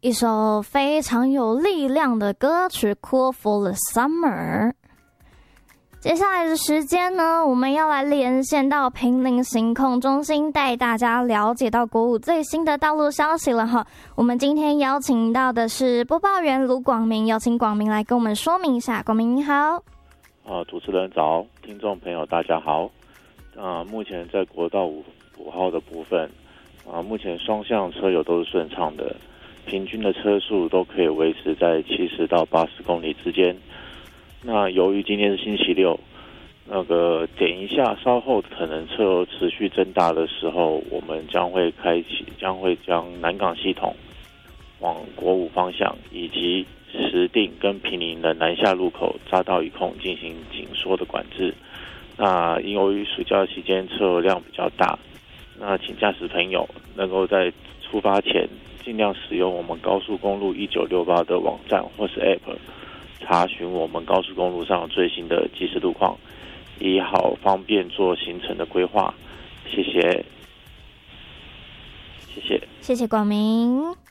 一首非常有力量的歌曲《Cool for the Summer》。接下来的时间呢，我们要来连线到坪林行控中心，带大家了解到国五最新的道路消息了哈。我们今天邀请到的是播报员卢广明，有请广明来跟我们说明一下。广明你好。 主持人早，听众朋友大家好。目前在国道5号的部分，目前双向车流都是顺畅的，平均的车速都可以维持在70到80公里之间。那由于今天是星期六，等一下稍后可能车流持续增大的时候，我们将会将南港系统往国五方向以及石碇跟坪林的南下路口匝道一控进行紧缩的管制。那由于暑假期间车流量比较大，那请驾驶朋友能够在出发前尽量使用我们高速公路1968的网站或是 App 查询我们高速公路上最新的即时路况，以好方便做行程的规划。谢谢。 谢谢广明。